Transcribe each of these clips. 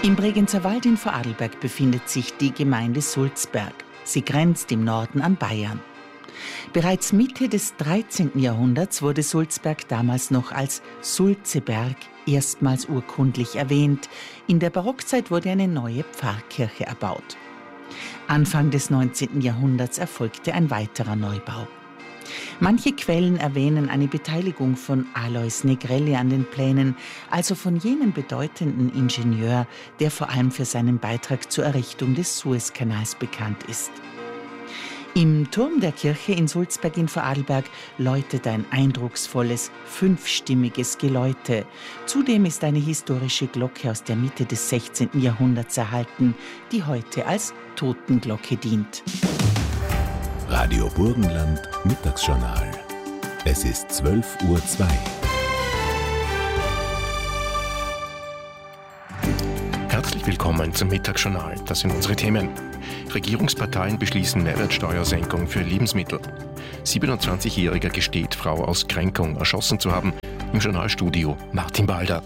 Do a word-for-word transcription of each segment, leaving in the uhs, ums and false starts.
Im Bregenzer Wald in Vorarlberg befindet sich die Gemeinde Sulzberg. Sie grenzt im Norden an Bayern. Bereits Mitte des dreizehnten Jahrhunderts wurde Sulzberg damals noch als Sulzeberg erstmals urkundlich erwähnt. In der Barockzeit wurde eine neue Pfarrkirche erbaut. Anfang des neunzehnten Jahrhunderts erfolgte ein weiterer Neubau. Manche Quellen erwähnen eine Beteiligung von Alois Negrelli an den Plänen, also von jenem bedeutenden Ingenieur, der vor allem für seinen Beitrag zur Errichtung des Suezkanals bekannt ist. Im Turm der Kirche in Sulzberg in Vorarlberg läutet ein eindrucksvolles, fünfstimmiges Geläute. Zudem ist eine historische Glocke aus der Mitte des sechzehnten Jahrhunderts erhalten, die heute als Totenglocke dient. Radio Burgenland Mittagsjournal. Es ist zwölf Uhr zwei. Herzlich willkommen zum Mittagsjournal. Das sind unsere Themen. Regierungsparteien beschließen Mehrwertsteuersenkung für Lebensmittel. siebenundzwanzigjähriger gesteht, Frau aus Kränkung erschossen zu haben. Im Journalstudio Martin Balder.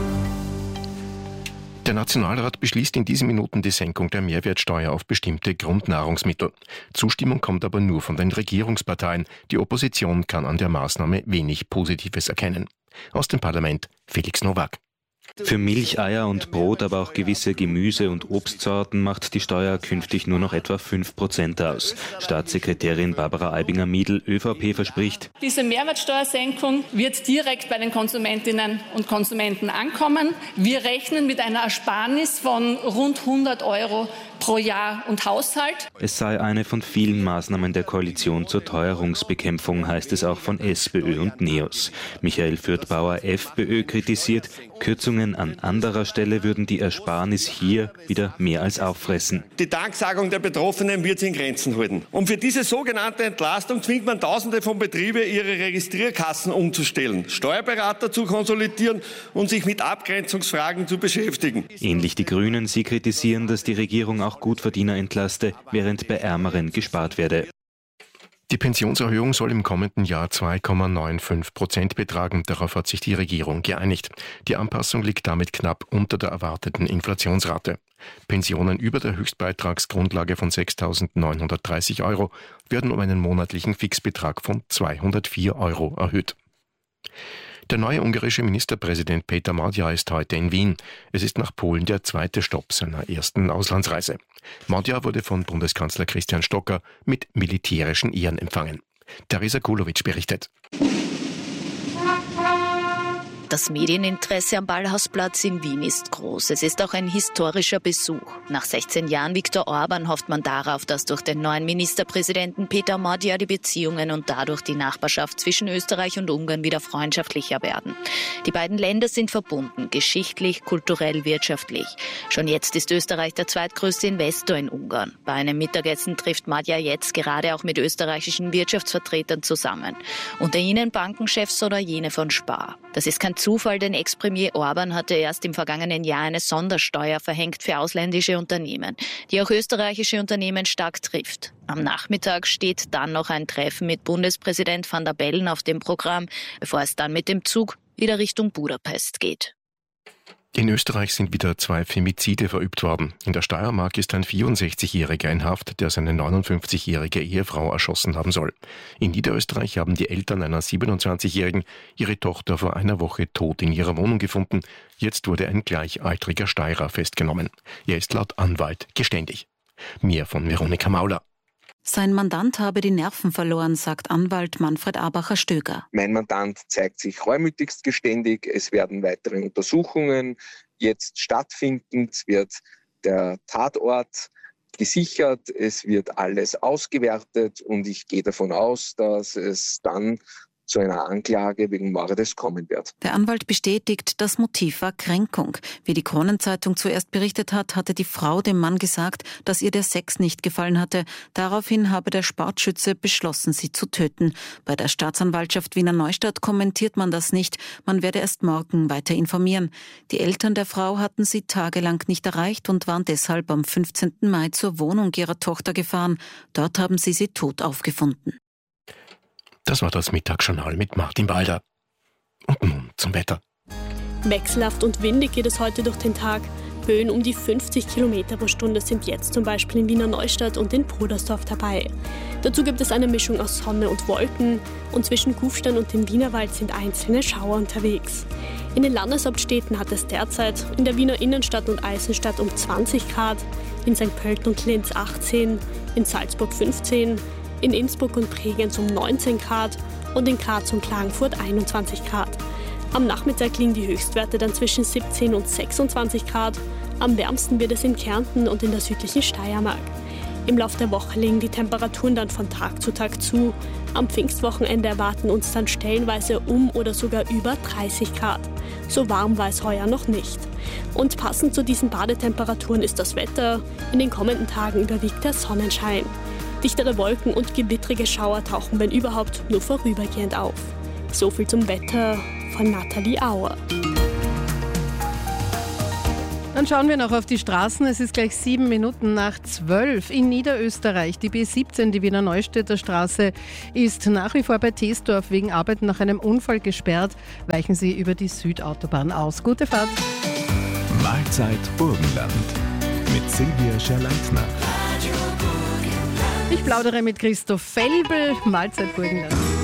Der Nationalrat beschließt in diesen Minuten die Senkung der Mehrwertsteuer auf bestimmte Grundnahrungsmittel. Zustimmung kommt aber nur von den Regierungsparteien. Die Opposition kann an der Maßnahme wenig Positives erkennen. Aus dem Parlament Felix Nowak. Für Milch, Eier und Brot, aber auch gewisse Gemüse- und Obstsorten macht die Steuer künftig nur noch etwa fünf Prozent aus. Staatssekretärin Barbara Aibinger-Miedl, ÖVP, verspricht: Diese Mehrwertsteuersenkung wird direkt bei den Konsumentinnen und Konsumenten ankommen. Wir rechnen mit einer Ersparnis von rund hundert Euro pro Jahr und Haushalt. Es sei eine von vielen Maßnahmen der Koalition zur Teuerungsbekämpfung, heißt es auch von SPÖ und NEOS. Michael Fürthbauer, FPÖ, kritisiert, Kürzungen an anderer Stelle würden die Ersparnis hier wieder mehr als auffressen. Die Danksagung der Betroffenen wird sich in Grenzen halten. Und für diese sogenannte Entlastung zwingt man Tausende von Betrieben, ihre Registrierkassen umzustellen, Steuerberater zu konsolidieren und sich mit Abgrenzungsfragen zu beschäftigen. Ähnlich die Grünen, sie kritisieren, dass die Regierung auch Gutverdiener entlaste, während bei Ärmeren gespart werde. Die Pensionserhöhung soll im kommenden Jahr zwei Komma fünfundneunzig Prozent betragen. Darauf hat sich die Regierung geeinigt. Die Anpassung liegt damit knapp unter der erwarteten Inflationsrate. Pensionen über der Höchstbeitragsgrundlage von sechstausendneunhundertdreißig Euro werden um einen monatlichen Fixbetrag von zweihundertvier Euro erhöht. Der neue ungarische Ministerpräsident Péter Magyar ist heute in Wien. Es ist nach Polen der zweite Stopp seiner ersten Auslandsreise. Magyar wurde von Bundeskanzler Christian Stocker mit militärischen Ehren empfangen. Teresa Kulowitsch berichtet. Das Medieninteresse am Ballhausplatz in Wien ist groß. Es ist auch ein historischer Besuch. Nach sechzehn Jahren Viktor Orban hofft man darauf, dass durch den neuen Ministerpräsidenten Péter Magyar die Beziehungen und dadurch die Nachbarschaft zwischen Österreich und Ungarn wieder freundschaftlicher werden. Die beiden Länder sind verbunden, geschichtlich, kulturell, wirtschaftlich. Schon jetzt ist Österreich der zweitgrößte Investor in Ungarn. Bei einem Mittagessen trifft Magyar jetzt gerade auch mit österreichischen Wirtschaftsvertretern zusammen. Unter ihnen Bankenchefs oder jene von Spar. Das ist kein Zufall, denn Ex-Premier Orban hatte erst im vergangenen Jahr eine Sondersteuer verhängt für ausländische Unternehmen, die auch österreichische Unternehmen stark trifft. Am Nachmittag steht dann noch ein Treffen mit Bundespräsident Van der Bellen auf dem Programm, bevor es dann mit dem Zug wieder Richtung Budapest geht. In Österreich sind wieder zwei Femizide verübt worden. In der Steiermark ist ein vierundsechzigjähriger in Haft, der seine neunundfünfzigjährige Ehefrau erschossen haben soll. In Niederösterreich haben die Eltern einer siebenundzwanzigjährigen ihre Tochter vor einer Woche tot in ihrer Wohnung gefunden. Jetzt wurde ein gleichaltriger Steirer festgenommen. Er ist laut Anwalt geständig. Mehr von Veronika Mauler. Sein Mandant habe die Nerven verloren, sagt Anwalt Manfred Abacher-Stöger. Mein Mandant zeigt sich reumütigst geständig. Es werden weitere Untersuchungen jetzt stattfinden. Es wird der Tatort gesichert. Es wird alles ausgewertet und ich gehe davon aus, dass es dann zu einer Anklage wegen Mordes kommen wird. Der Anwalt bestätigt, das Motiv war Kränkung. Wie die Kronenzeitung zuerst berichtet hat, hatte die Frau dem Mann gesagt, dass ihr der Sex nicht gefallen hatte. Daraufhin habe der Sportschütze beschlossen, sie zu töten. Bei der Staatsanwaltschaft Wiener Neustadt kommentiert man das nicht. Man werde erst morgen weiter informieren. Die Eltern der Frau hatten sie tagelang nicht erreicht und waren deshalb am fünfzehnten Mai zur Wohnung ihrer Tochter gefahren. Dort haben sie sie tot aufgefunden. Das war das Mittagsjournal mit Martin Balder. Und nun zum Wetter. Wechselhaft und windig geht es heute durch den Tag. Böen um die fünfzig Kilometer pro Stunde sind jetzt zum Beispiel in Wiener Neustadt und in Brudersdorf dabei. Dazu gibt es eine Mischung aus Sonne und Wolken und zwischen Kufstein und dem Wienerwald sind einzelne Schauer unterwegs. In den Landeshauptstädten hat es derzeit in der Wiener Innenstadt und Eisenstadt um zwanzig Grad, in Sankt Pölten und Linz achtzehn, in Salzburg fünfzehn, in Innsbruck und Bregenz um neunzehn Grad und in Graz und Klagenfurt einundzwanzig Grad. Am Nachmittag liegen die Höchstwerte dann zwischen siebzehn und sechsundzwanzig Grad. Am wärmsten wird es in Kärnten und in der südlichen Steiermark. Im Laufe der Woche legen die Temperaturen dann von Tag zu Tag zu. Am Pfingstwochenende erwarten uns dann stellenweise um oder sogar über dreißig Grad. So warm war es heuer noch nicht. Und passend zu diesen Badetemperaturen ist das Wetter. In den kommenden Tagen überwiegt der Sonnenschein. Dichtere Wolken und gewittrige Schauer tauchen, wenn überhaupt, nur vorübergehend auf. So viel zum Wetter von Nathalie Auer. Dann schauen wir noch auf die Straßen. Es ist gleich sieben Minuten nach zwölf. In Niederösterreich, die B siebzehn, die Wiener Neustädter Straße, ist nach wie vor bei Teesdorf wegen Arbeiten nach einem Unfall gesperrt. Weichen Sie über die Südautobahn aus. Gute Fahrt. Mahlzeit Burgenland mit Silvia Scherleitner. Ich plaudere mit Christoph Felbel. Mahlzeit Burgenland.